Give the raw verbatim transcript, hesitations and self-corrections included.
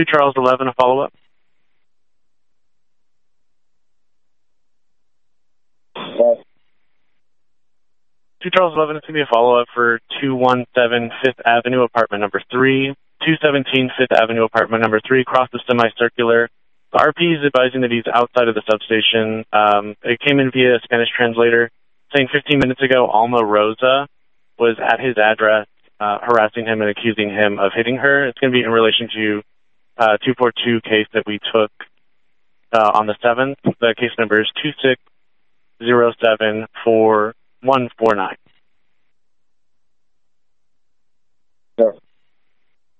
two Charles eleven, a follow-up. Yes. two Charles eleven, it's going to be a follow-up for two one seven Fifth Avenue, apartment number three. two seventeen Fifth Avenue, apartment number three, across the semicircular. The R P is advising that he's outside of the substation. Um, it came in via a Spanish translator saying fifteen minutes ago Alma Rosa was at his address uh, harassing him and accusing him of hitting her. It's going to be in relation to uh, two forty-two case that we took uh, on the seventh. The case number is two six zero seven four one four nine. Sure.